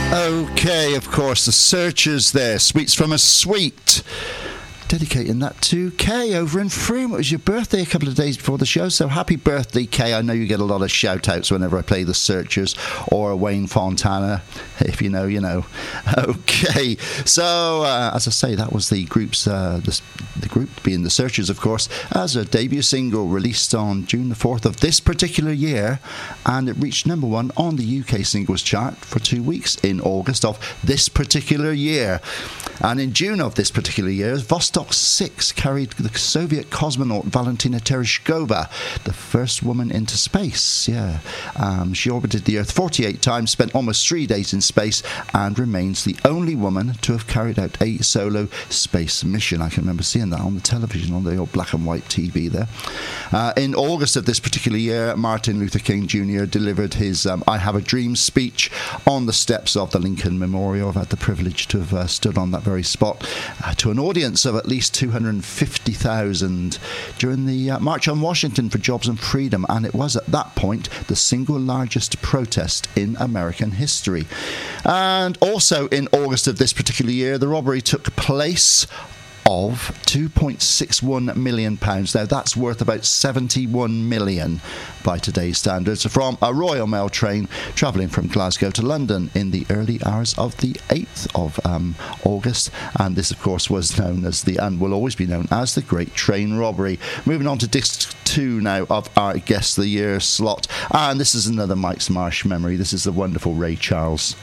Okay, of course, the Searchers there. Sweets from a Sweet. Dedicating that to Kay over in Frome. It was your birthday a couple of days before the show, so happy birthday, Kay. I know you get a lot of shout-outs whenever I play the Searchers or Wayne Fontana. If you know, you know. Okay, so as I say, that was the group's the group being the Searchers, of course, as a debut single released on June the 4th of this particular year, and it reached number one on the UK singles chart for 2 weeks in August of this particular year. And in June of this particular year, Vostok 6 carried the Soviet cosmonaut Valentina Tereshkova, the first woman into space. Yeah, she orbited the Earth 48 times, spent almost 3 days in space, and remains the only woman to have carried out a solo space mission. I can remember seeing that on the television, on the old black and white TV there. In August of this particular year, Martin Luther King Jr. delivered his I Have a Dream speech on the steps of the Lincoln Memorial. I've had the privilege to have stood on that very spot to an audience of at least 250,000 during the March on Washington for Jobs and Freedom, and it was at that point the single largest protest in American history. And also in August of this particular year, the robbery took place of £2.61 million. Now that's worth about 71 million by today's standards, from a Royal Mail train travelling from Glasgow to London in the early hours of the 8th of August. And this, of course, was known as and will always be known as the Great Train Robbery. Moving on to disc 2 now of our Guess the Year slot. And this is another Mike's Marsh memory. This is the wonderful Ray Charles.